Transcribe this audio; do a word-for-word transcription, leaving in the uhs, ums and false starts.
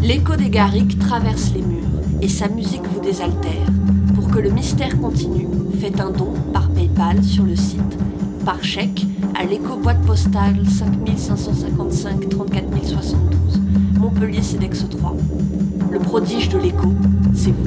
L'écho des Garrigues traverse les murs et sa musique vous désaltère. Pour que le mystère continue, faites un don par PayPal sur le site, par chèque à l'écho boîte postale cinq cinq cent cinquante-cinq trente-quatre mille soixante-douze, Montpellier Cedex trois. Le prodige de l'écho, c'est vous.